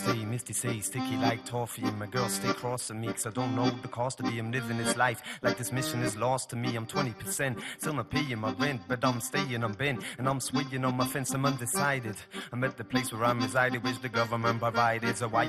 Say, Misty say, sticky like toffee. And my girl stay crossing me, cause I don't know the cost of being living this life. Like this mission is lost to me, I'm 20%. Still not paying my rent, but I'm staying, I'm bent. And I'm swinging on my fence, I'm undecided. I'm at the place where I'm resided, which the government provided. So why